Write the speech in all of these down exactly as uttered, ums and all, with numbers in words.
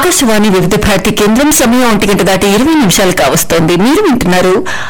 ఆకాశవాణి వివిధ భారతి కేంద్రం సమయం ఒంటి గంట దాటి ఇరవై నిమిషాలు కావస్తోంది. మీరు వింటున్నారు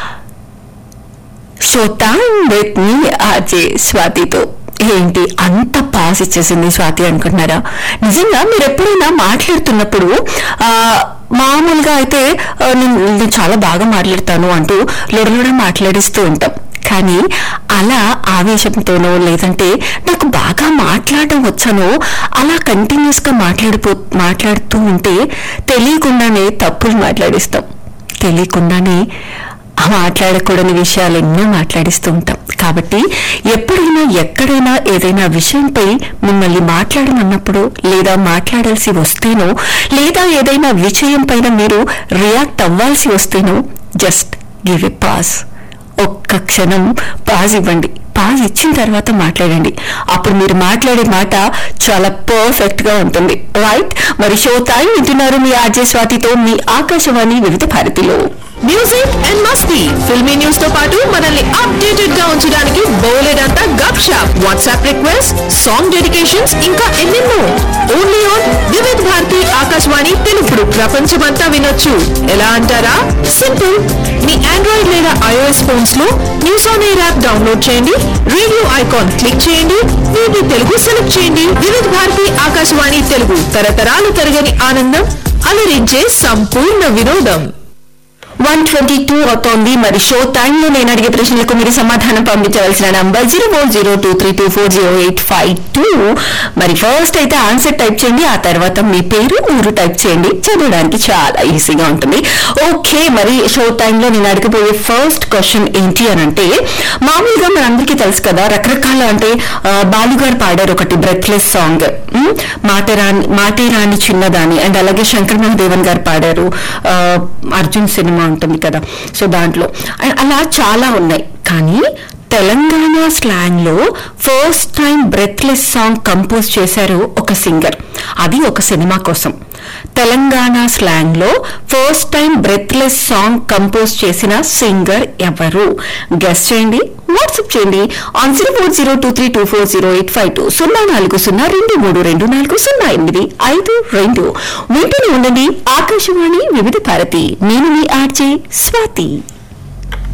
show time with me RJ స్వాతితో. ఏంటి అంత పాస్ ఇచ్చేసింది స్వాతి అనుకుంటున్నారా? నిజంగా మీరు ఎప్పుడైనా మాట్లాడుతున్నప్పుడు ఆ మామూలుగా అయితే నేను చాలా బాగా మాట్లాడతాను అంటూ లొడలొడ మాట్లాడిస్తూ ఉంటాం. కానీ అలా ఆవేశంతోనో లేదంటే నాకు బాగా మాట్లాడడం వచ్చానో అలా కంటిన్యూస్ గా మాట్లాడిపో మాట్లాడుతూ ఉంటే తెలియకుండానే తప్పులు మాట్లాడిస్తాం. తెలియకుండానే మాట్లాడకూడని విషయాలు ఎన్నో మాట్లాడిస్తూ ఉంటాం. కాబట్టి ఎప్పుడైనా ఎక్కడైనా ఏదైనా విషయంపై మిమ్మల్ని మాట్లాడమన్నప్పుడు లేదా మాట్లాడాల్సి వస్తేనో లేదా ఏదైనా విషయం పైన మీరు రియాక్ట్ అవ్వాల్సి వస్తేనో జస్ట్ గివ్ ఎ పాస్. ఒక్క క్షణం పాజ్ ఇవ్వండి. పాజ్ ఇచ్చిన తర్వాత మాట్లాడండి. అప్పుడు మీరు మాట్లాడే మాట చాలా పర్ఫెక్ట్ గా ఉంటుంది. రైట్? మరి షో టైం వింటున్నారు మీ ఆర్జే స్వాతితో మీ ఆకాశవాణి వివిధ భారతిలో. Music and Masti, filmy news తో పాటు మనల్ని అప్డేటెడ్ గా ఉంచడానికి బోలెడంతా గప్ shop, WhatsApp request, song dedications, ఇంకా ఎన్నెన్నో. ఓన్లీ ఆన్ వివిధ భారతి ఆకాశవాణి తెలుగుడు ప్రపంచమంతా వినొచ్చు. ఎలా అంటారా? సింపుల్. మీ ఆండ్రాయిడ్ లేదా ఐఓఎస్ ఫోన్స్ లో news on air app download చేయండి, రేడియో ఐకాన్ క్లిక్ చేయండి, వీటి తెలుగు సెలెక్ట్ చేయండి. వివిధ భారతి ఆకాశవాణి తెలుగు, తరతరాలు తరగని ఆనందం, అలరించే సంపూర్ణ వినోదం. వన్ ట్వంటీ టూ అవుతోంది. మరి షో టైంలో నేను అడిగే ప్రశ్నలకు మీరు సమాధానం పంపించవలసిన number zero four zero two three two four zero eight five two. మరి ఫస్ట్ అయితే ఆన్సర్ టైప్ చేయండి, ఆ తర్వాత మీ పేరు ఊరు టైప్ చేయండి. చదవడానికి చాలా ఈజీగా ఉంటుంది. ఓకే, మరి షో టైంలో నేను అడగబోయే ఫస్ట్ క్వశ్చన్ ఏంటి అని అంటే, మామూలుగా మనందరికీ తెలుసు కదా, రకరకాల అంటే బాలుగారు పాడారు ఒకటి బ్రెత్లెస్ సాంగ్, మాటరాని మాటేరాని చిన్నదాని, అండ్ అలాగే శంకర్ మహాదేవన్ గారు పాడారు అర్జున్ సినిమా ఉంటుంది కదా, సో దాంట్లో అలా చాలా ఉన్నాయి. కానీ తెలంగాణ స్లాంగ్ లో first time breathless song compose చేశారు ఒక సింగర్. అది ఒక సినిమా కోసం. తెలంగాణ స్లాంగ్ లో first time breathless song compose చేసిన సింగర్ ఎవరు? గెస్ చేయండి, వాట్సాప్ చేయండి on zero four zero two three two four zero eight five two సున్నా నాలుగు సున్నా రెండు మూడు రెండు నాలుగు సున్నా ఎనిమిది ఐదు రెండు. వింటూనే ఉండండి ఆకాశవాణి వివిధ భారతి. నేను మీ ఆర్జే స్వాతి.